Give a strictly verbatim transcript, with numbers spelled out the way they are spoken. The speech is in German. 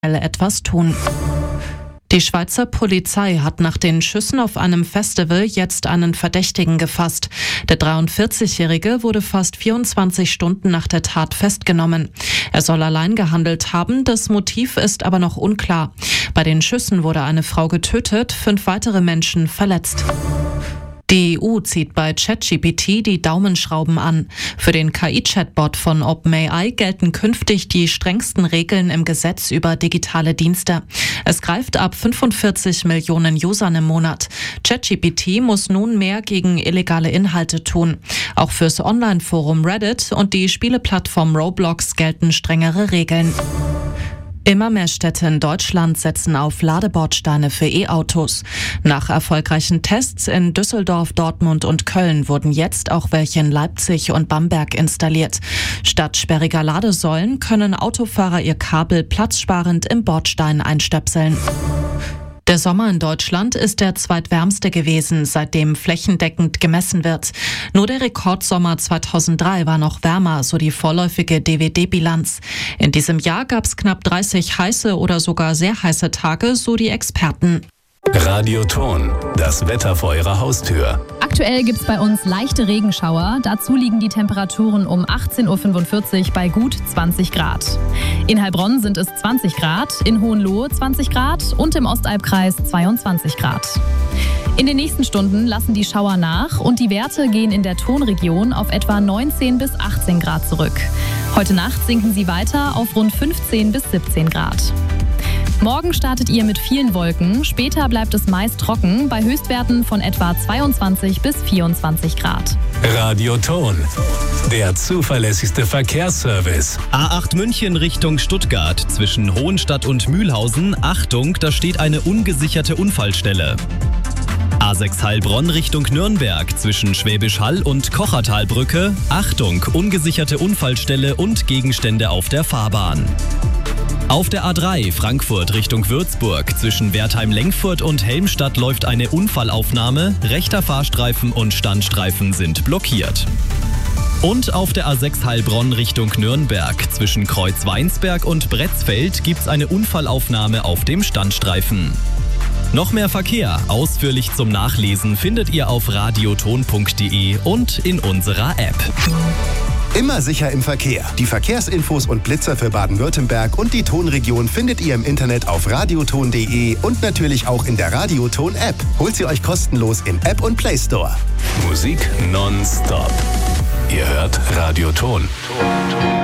etwas tun. Die Schweizer Polizei hat nach den Schüssen auf einem Festival jetzt einen Verdächtigen gefasst. Der dreiundvierzigjährige wurde fast vierundzwanzig Stunden nach der Tat festgenommen. Er soll allein gehandelt haben, das Motiv ist aber noch unklar. Bei den Schüssen wurde eine Frau getötet, fünf weitere Menschen verletzt. Die E U zieht bei ChatGPT die Daumenschrauben an. Für den K I-Chatbot von OpenAI gelten künftig die strengsten Regeln im Gesetz über digitale Dienste. Es greift ab fünfundvierzig Millionen Usern im Monat. ChatGPT muss nun mehr gegen illegale Inhalte tun. Auch fürs Online-Forum Reddit und die Spieleplattform Roblox gelten strengere Regeln. Immer mehr Städte in Deutschland setzen auf Ladebordsteine für E-Autos. Nach erfolgreichen Tests in Düsseldorf, Dortmund und Köln wurden jetzt auch welche in Leipzig und Bamberg installiert. Statt sperriger Ladesäulen können Autofahrer ihr Kabel platzsparend im Bordstein einstöpseln. Der Sommer in Deutschland ist der zweitwärmste gewesen, seitdem flächendeckend gemessen wird. Nur der Rekordsommer zweitausenddrei war noch wärmer, so die vorläufige D W D-Bilanz. In diesem Jahr gab es knapp dreißig heiße oder sogar sehr heiße Tage, so die Experten. Radioton, das Wetter vor Ihrer Haustür. Aktuell gibt es bei uns leichte Regenschauer. Dazu liegen die Temperaturen um achtzehn Uhr fünfundvierzig bei gut zwanzig Grad. In Heilbronn sind es zwanzig Grad, in Hohenlohe zwanzig Grad und im Ostalbkreis zweiundzwanzig Grad. In den nächsten Stunden lassen die Schauer nach und die Werte gehen in der Tonregion auf etwa neunzehn bis achtzehn Grad zurück. Heute Nacht sinken sie weiter auf rund fünfzehn bis siebzehn Grad. Morgen startet ihr mit vielen Wolken, später bleibt es meist trocken bei Höchstwerten von etwa zweiundzwanzig bis vierundzwanzig Grad. Radioton, der zuverlässigste Verkehrsservice. A acht München Richtung Stuttgart zwischen Hohenstadt und Mühlhausen. Achtung, da steht eine ungesicherte Unfallstelle. A sechs Heilbronn Richtung Nürnberg zwischen Schwäbisch Hall und Kochertalbrücke. Achtung, ungesicherte Unfallstelle und Gegenstände auf der Fahrbahn. Auf der A drei Frankfurt Richtung Würzburg zwischen Wertheim-Lengfurt und Helmstadt läuft eine Unfallaufnahme. Rechter Fahrstreifen und Standstreifen sind blockiert. Und auf der A sechs Heilbronn Richtung Nürnberg zwischen Kreuzweinsberg und Bretzfeld gibt's eine Unfallaufnahme auf dem Standstreifen. Noch mehr Verkehr, ausführlich zum Nachlesen, findet ihr auf radioton punkt de und in unserer App. Immer sicher im Verkehr. Die Verkehrsinfos und Blitzer für Baden-Württemberg und die Tonregion findet ihr im Internet auf radioton punkt de und natürlich auch in der Radioton-App. Holt sie euch kostenlos in App und Play Store. Musik nonstop. Ihr hört Radioton.